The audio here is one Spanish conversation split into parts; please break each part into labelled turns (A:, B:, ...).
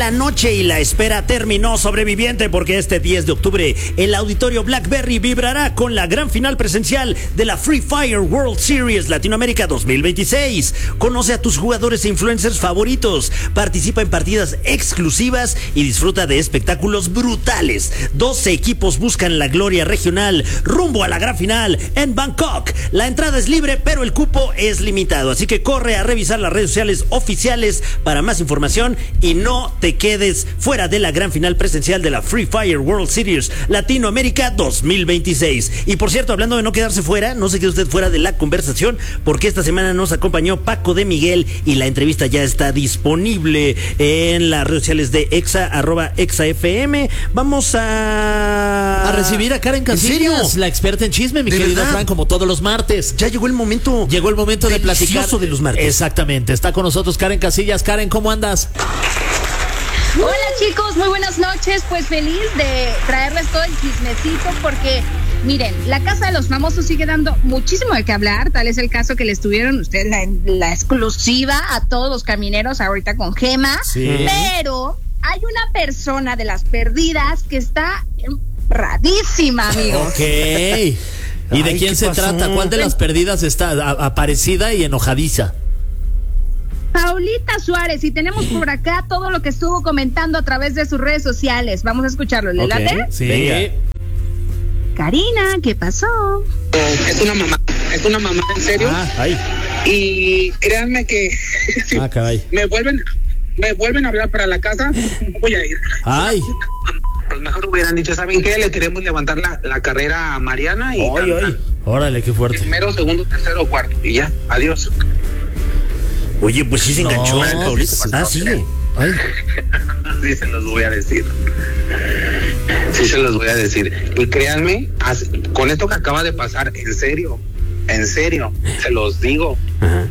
A: la noche y la espera terminó, sobreviviente, porque este 10 de octubre el Auditorio Blackberry vibrará con la gran final presencial de la Free Fire World Series Latinoamérica 2026. Conoce a tus jugadores e influencers favoritos, participa en partidas exclusivas y disfruta de espectáculos brutales. 12 equipos buscan la gloria regional rumbo a la gran final en Bangkok. La entrada es libre, pero el cupo es limitado, así que corre a revisar las redes sociales oficiales para más información y no te quedes fuera de la gran final presencial de la Free Fire World Series Latinoamérica 2026. Y por cierto, hablando de no quedarse fuera, no se quede usted fuera de la conversación, porque esta semana nos acompañó Paco de Miguel y la entrevista ya está disponible en las redes sociales de Exa, @ExaFM. Vamos a
B: recibir a Karen Casillas, la experta en chisme, mi querido Frank, como todos los martes.
A: Ya llegó el momento.
B: Llegó el momento de platicar
A: de los martes.
B: Exactamente. Está con nosotros Karen Casillas. Karen, ¿cómo andas?
C: Hola chicos, muy buenas noches. Pues feliz de traerles todo el chismecito porque, miren, la Casa de los Famosos sigue dando muchísimo de qué hablar. Tal es el caso que les tuvieron ustedes la exclusiva a todos los camineros ahorita con Gema.
B: Sí.
C: Pero hay una persona de las perdidas que está radísima, amigos.
B: Ok. ¿Y de quién se trata? ¿Cuál de las perdidas está aparecida y enojadiza?
C: Paulita Suárez, y tenemos por acá todo lo que estuvo comentando a través de sus redes sociales. Vamos a escucharlo, ¿le late?
B: Sí.
A: Venga.
C: Karina, ¿qué pasó?
D: Es una mamá en serio.
A: Ay.
D: Y créanme que si
B: caray.
D: me vuelven a hablar para la casa, no voy a ir.
B: Ay.
D: Pues mejor hubieran dicho, ¿saben qué? Le queremos levantar la carrera a Mariana y
B: Órale, qué fuerte.
D: primero, segundo, tercero, cuarto y ya, adiós.
A: Oye, pues sí se enganchó.
B: No,
A: sigue.
B: Ay.
D: Sí se los voy a decir. Sí se los voy a decir. Y créanme, con esto que acaba de pasar, en serio, se los digo.
A: Ajá.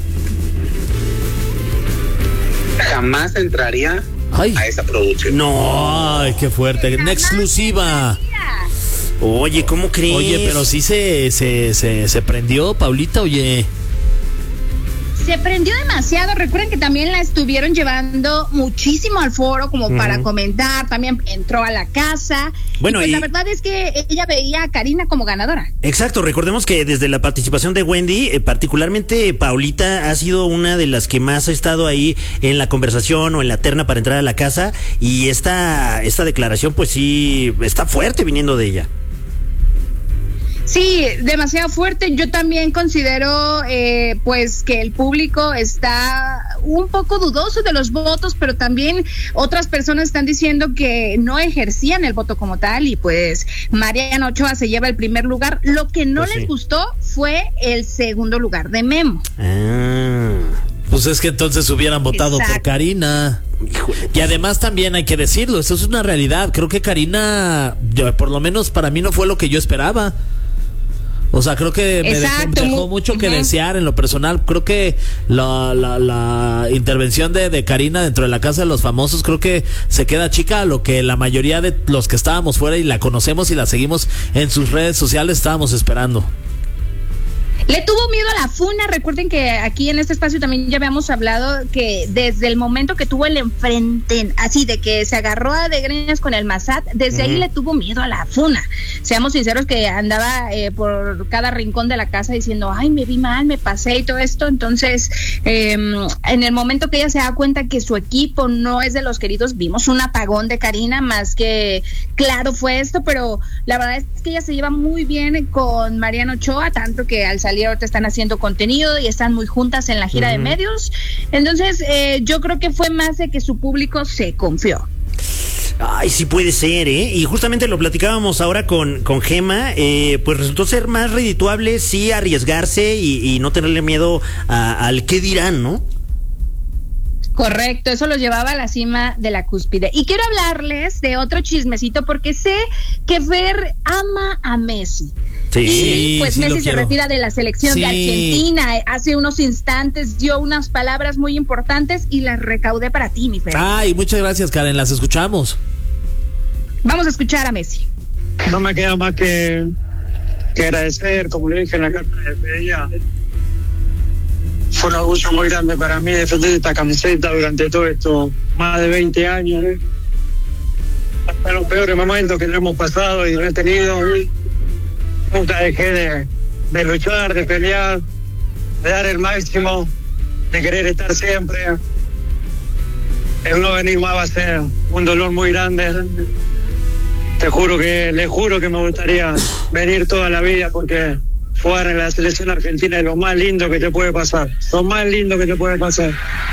D: Jamás entraría
B: Ay.
D: a esa producción.
A: No.
B: Ay, qué fuerte. Una exclusiva.
A: Oye, ¿cómo crees?
B: Oye, pero sí se prendió, Paulita, oye.
C: Se prendió demasiado. Recuerden que también la estuvieron llevando muchísimo al foro como para comentar. También entró a la casa.
A: Bueno,
C: y pues la verdad es que ella veía a Karina como ganadora.
A: Exacto, recordemos que desde la participación de Wendy, particularmente Paulita ha sido una de las que más ha estado ahí en la conversación o en la terna para entrar a la casa, y esta declaración pues sí está fuerte viniendo de ella.
C: Sí, demasiado fuerte. Yo también considero pues que el público está un poco dudoso de los votos, pero también otras personas están diciendo que no ejercían el voto como tal, y pues Mariana Ochoa se lleva el primer lugar. Lo que no
A: Pues
C: les
A: sí.
C: gustó fue el segundo lugar de Memo.
B: Pues es que entonces hubieran votado por
C: Exacto.
B: Karina.
A: Híjole.
B: Y además también hay que decirlo, eso es una realidad. Creo que Karina, por lo menos para mí, no fue lo que yo esperaba. O sea, creo que me dejó mucho que desear en lo personal. Creo que la intervención de Karina dentro de la Casa de los Famosos, creo que se queda chica a lo que la mayoría de los que estábamos fuera y la conocemos y la seguimos en sus redes sociales estábamos esperando.
C: Le tuvo miedo a la funa. Recuerden que aquí en este espacio también ya habíamos hablado que desde el momento que tuvo el enfrente, así de que se agarró a de greñas con el Massad, desde ahí le tuvo miedo a la funa. Seamos sinceros que andaba por cada rincón de la casa diciendo, ay, me vi mal, me pasé y todo esto. Entonces, en el momento que ella se da cuenta que su equipo no es de los queridos, vimos un apagón de Karina, más que claro fue esto, pero la verdad es que ella se lleva muy bien con Mariana Ochoa, tanto que al salir ahorita están haciendo contenido y están muy juntas en la gira de medios. Entonces yo creo que fue más de que su público se confió.
A: Ay, sí puede ser, ¿eh? Y justamente lo platicábamos ahora con Gema, pues resultó ser más redituable sí arriesgarse y no tenerle miedo al qué dirán, ¿no?
C: Correcto, eso los llevaba a la cima de la cúspide. Y quiero hablarles de otro chismecito porque sé que Fer ama a Messi.
A: Sí,
C: y pues
B: sí,
C: Messi se retira de la selección de Argentina. Hace unos instantes dio unas palabras muy importantes y las recaudé para ti, mi Fer.
B: Ay, muchas gracias, Karen, las escuchamos.
C: Vamos a escuchar a Messi.
E: No me queda más que agradecer, como le dije en la carta de ella, fue un orgullo muy grande para mí defender esta camiseta durante todo esto, más de 20 años. Hasta los peores momentos que hemos pasado y no he tenido, nunca dejé de luchar, de pelear, de dar el máximo, de querer estar siempre. El no venir más va a ser un dolor muy grande. Le juro que me gustaría venir toda la vida, porque jugar en la selección argentina es lo más lindo que te puede pasar. Lo más lindo que te puede pasar.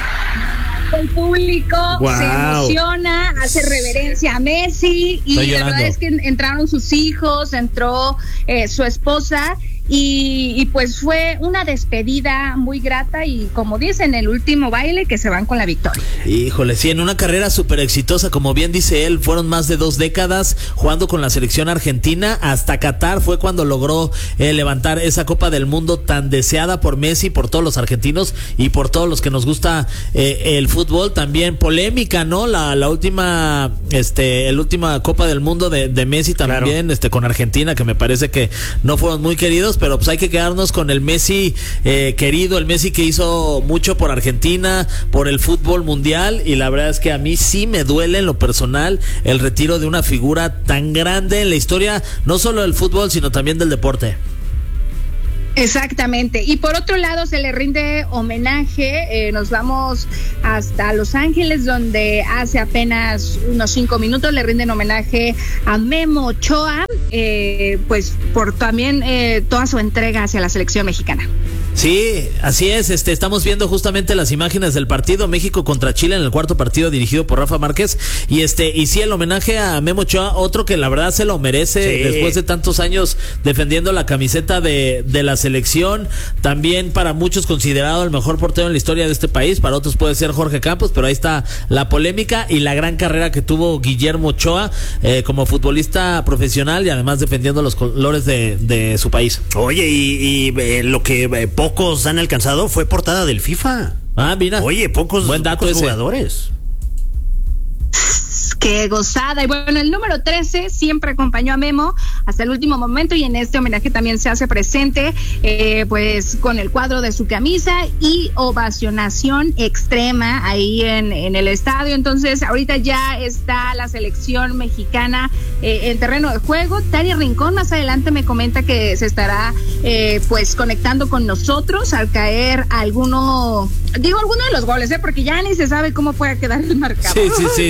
C: El público se emociona, hace reverencia a Messi y la verdad es que entraron sus hijos, entró su esposa y pues fue una despedida muy grata y como dicen, el último baile que se van con la victoria.
B: Híjole, sí, en una carrera súper exitosa, como bien dice él, fueron más de 2 décadas jugando con la selección argentina, hasta Qatar fue cuando logró levantar esa Copa del Mundo tan deseada por Messi, por todos los argentinos y por todos los que nos gusta el fútbol. También polémica, ¿no? La última Copa del Mundo de Messi también, claro. Con Argentina, que me parece que no fueron muy queridos, pero pues hay que quedarnos con el Messi querido, el Messi que hizo mucho por Argentina, por el fútbol mundial, y la verdad es que a mí sí me duele en lo personal el retiro de una figura tan grande en la historia, no solo del fútbol, sino también del deporte.
C: Exactamente, y por otro lado se le rinde homenaje, nos vamos hasta Los Ángeles, donde hace apenas unos 5 minutos le rinden homenaje a Memo Ochoa, pues por también toda su entrega hacia la selección mexicana.
B: Sí, así es, estamos viendo justamente las imágenes del partido México contra Chile en el cuarto partido dirigido por Rafa Márquez, y sí, el homenaje a Memo Ochoa, otro que la verdad se lo merece, sí, después de tantos años defendiendo la camiseta de la selección, también para muchos considerado el mejor portero en la historia de este país, para otros puede ser Jorge Campos, pero ahí está la polémica y la gran carrera que tuvo Guillermo Ochoa como futbolista profesional y además defendiendo los colores de su país.
A: Oye, y lo que pocos han alcanzado fue portada del FIFA.
B: Ah, mira.
A: Oye, pocos jugadores.
C: Qué gozada. Y bueno, el número 13 siempre acompañó a Memo hasta el último momento, y en este homenaje también se hace presente pues con el cuadro de su camisa y ovacionación extrema ahí en el estadio. Entonces ahorita ya está la selección mexicana en terreno de juego. Tania Rincón más adelante me comenta que se estará pues conectando con nosotros al caer alguno de los goles, porque ya ni se sabe cómo puede quedar el marcador.
B: Sí.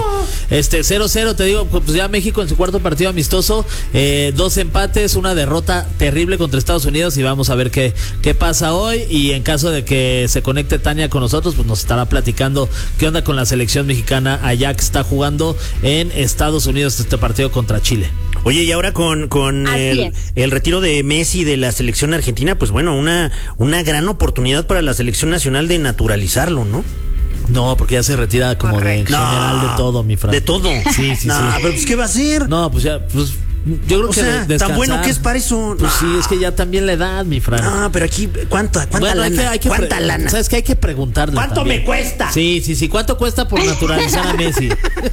B: 0-0, te digo, pues ya México en su cuarto partido amistoso, 2 empates, una derrota terrible contra Estados Unidos, y vamos a ver qué pasa hoy, y en caso de que se conecte Tania con nosotros, pues nos estará platicando qué onda con la selección mexicana allá que está jugando en Estados Unidos este partido contra Chile.
A: Oye, y ahora con el retiro de Messi de la selección argentina, pues bueno, una gran oportunidad para la selección nacional de naturalizarlo, ¿no?
B: No, porque ya se retira como de general de todo, mi Fran.
A: ¿De todo?
B: Sí.
A: Pero pues ¿qué va a hacer?
B: No, pues ya, pues yo creo que descansar.
A: Tan bueno que es para eso.
B: Pues sí, es que ya también la edad, mi Fran.
A: No, pero aquí, ¿cuánta lana? ¿Cuánta lana?
B: ¿Sabes qué? Hay que preguntarle.
A: ¿Cuánto me cuesta?
B: Sí. ¿Cuánto cuesta por naturalizar a Messi?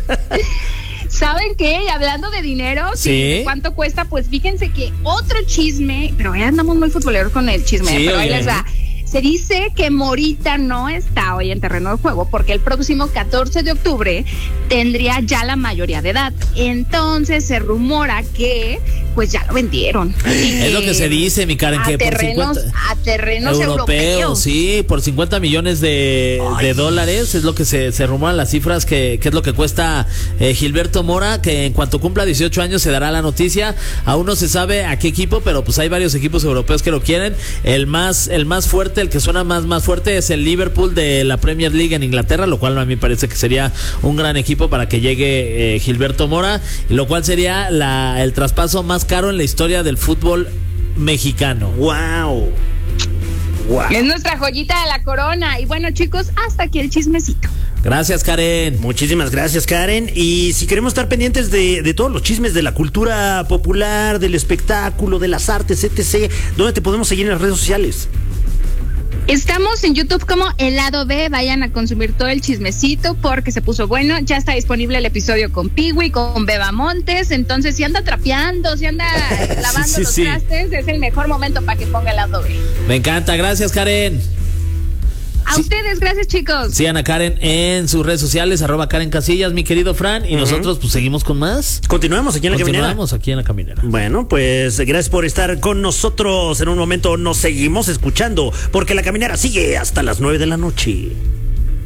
C: ¿Saben qué? Hablando de dinero,
B: ¿sí?
C: ¿Cuánto cuesta? Pues fíjense que otro chisme, pero ya andamos muy futboleros con el chisme,
B: sí,
C: pero ahí les va. Se dice que Morita no está hoy en terreno de juego porque el próximo 14 de octubre tendría ya la mayoría de edad. Entonces se rumora que pues ya lo vendieron.
B: Es lo que se dice, mi Karen, que
C: a terrenos europeos.
B: Sí, por 50 millones de dólares es lo que se rumoran las cifras que es lo que cuesta Gilberto Mora, que en cuanto cumpla 18 años se dará la noticia. Aún no se sabe a qué equipo, pero pues hay varios equipos europeos que lo quieren. El más fuerte, el que suena más fuerte es el Liverpool de la Premier League en Inglaterra, lo cual a mí me parece que sería un gran equipo para que llegue Gilberto Mora, lo cual sería el traspaso más caro en la historia del fútbol mexicano.
A: ¡Wow!
C: Es nuestra joyita de la corona. Y bueno, chicos, hasta aquí el chismecito.
B: Gracias, Karen.
A: Muchísimas gracias, Karen. Y si queremos estar pendientes de todos los chismes de la cultura popular, del espectáculo, de las artes, etc., ¿dónde te podemos seguir en las redes sociales?
C: Estamos en YouTube como El Lado B, vayan a consumir todo el chismecito porque se puso bueno. Ya está disponible el episodio con Piwi, con Beba Montes, entonces si anda trapeando, si anda lavando los trastes, es el mejor momento para que ponga El Lado B.
B: Me encanta, gracias, Karen.
C: A ustedes, gracias, chicos.
B: Sigan a Karen en sus redes sociales, @Karen Casillas, mi querido Fran, y nosotros pues seguimos con más.
A: Continuamos aquí en la caminera. Bueno, pues gracias por estar con nosotros. En un momento nos seguimos escuchando, porque la caminera sigue hasta las 9 de la noche.